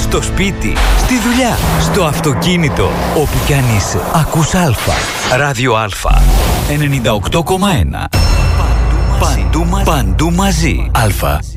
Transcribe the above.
στο σπίτι, στη δουλειά, στο αυτοκίνητο, όπου κι αν είσαι. Ακούς Αλφα. Ράδιο Αλφα. 98,1. Παντού μαζί. Αλφα.